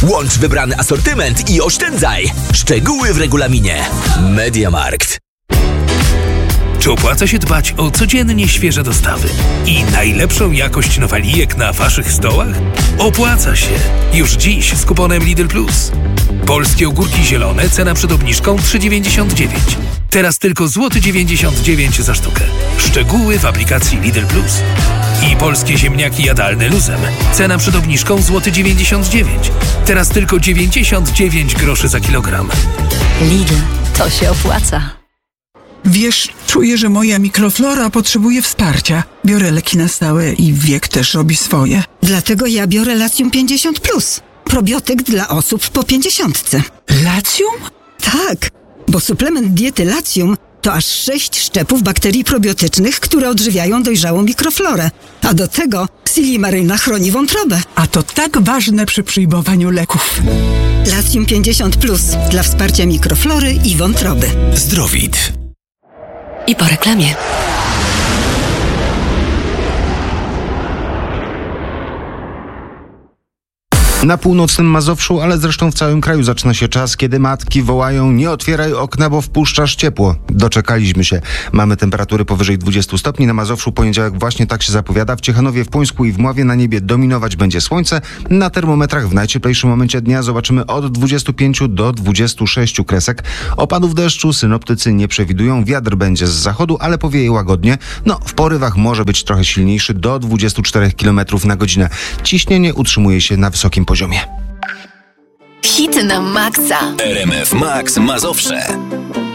Łącz wybrany asortyment i oszczędzaj. Szczegóły w regulaminie. MediaMarkt. Czy opłaca się dbać o codziennie świeże dostawy i najlepszą jakość nowalijek na waszych stołach? Opłaca się. Już dziś z kuponem Lidl Plus. Polskie ogórki zielone, cena przed obniżką 3,99. Teraz tylko złoty 99 za sztukę. Szczegóły w aplikacji Lidl Plus. I polskie ziemniaki jadalne luzem. Cena przed obniżką złoty 99. Teraz tylko 99 groszy za kilogram. Lidl, to się opłaca. Wiesz, czuję, że moja mikroflora potrzebuje wsparcia. Biorę leki na stałe i wiek też robi swoje. Dlatego ja biorę Latium 50+. Probiotyk dla osób po 50. Latium? Tak, bo suplement diety Latium to aż 6 szczepów bakterii probiotycznych, które odżywiają dojrzałą mikroflorę. A do tego Silimaryna chroni wątrobę. A to tak ważne przy przyjmowaniu leków. Latium 50+ dla wsparcia mikroflory i wątroby. Zdrowit. I po reklamie. Na północnym Mazowszu, ale zresztą w całym kraju zaczyna się czas, kiedy matki wołają: nie otwieraj okna, bo wpuszczasz ciepło. Doczekaliśmy się. Mamy temperatury powyżej 20 stopni. Na Mazowszu poniedziałek właśnie tak się zapowiada. W Ciechanowie, w Puńsku i w Mławie na niebie dominować będzie słońce. Na termometrach w najcieplejszym momencie dnia zobaczymy od 25 do 26 kresek. Opadów deszczu synoptycy nie przewidują. Wiatr będzie z zachodu, ale powieje łagodnie. W porywach może być trochę silniejszy, do 24 km na godzinę. Ciśnienie utrzymuje się na wysokim poziomie. Hity na maksa. RMF Max Mazowsze.